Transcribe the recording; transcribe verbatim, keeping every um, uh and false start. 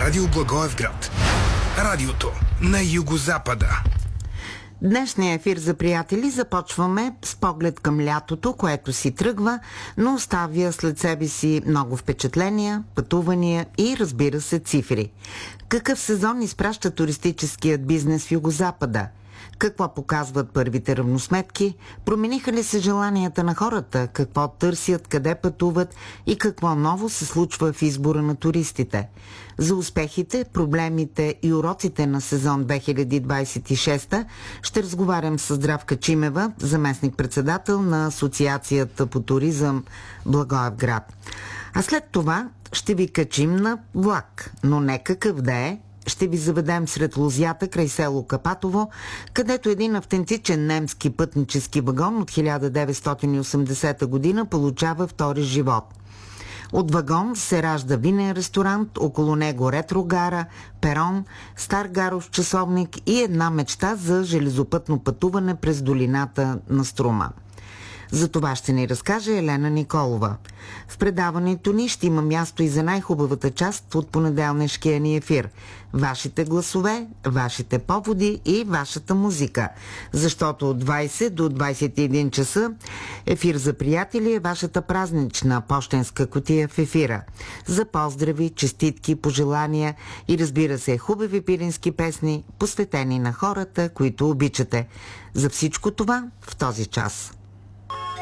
Радио Благоевград. Радиото на югозапада. Днешния ефир за приятели започваме с поглед към лятото, което си тръгва, но оставя след себе си много впечатления, пътувания и, разбира се, цифри. Какъв сезон изпраща туристическият бизнес в югозапада? Какво показват първите равносметки? Промениха ли се желанията на хората? Какво търсят, къде пътуват и какво ново се случва в избора на туристите? За успехите, проблемите и уроците на сезон две хиляди двадесет и шеста ще разговарям с Здравка Чимева, заместник-председател на Асоциацията по туризъм Благоевград. А след това ще ви качим на влак, но не какъв да е. Ще ви заведем сред лозята край село Капатово, където един автентичен немски пътнически вагон от хиляда деветстотин и осемдесета година получава втори живот. От вагон се ражда винен ресторант, около него ретрогара, перон, стар гаров часовник и една мечта за железопътно пътуване през долината на Струма. За това ще ни разкаже Елена Николова. В предаването ни ще има място и за най-хубавата част от понеделнишкия ни ефир. Вашите гласове, вашите поводи и вашата музика. Защото от двадесет до двадесет и един часа ефир за приятели е вашата празнична пощенска кутия в ефира. За поздрави, честитки, пожелания и, разбира се, хубави пирински песни, посветени на хората, които обичате. За всичко това в този час.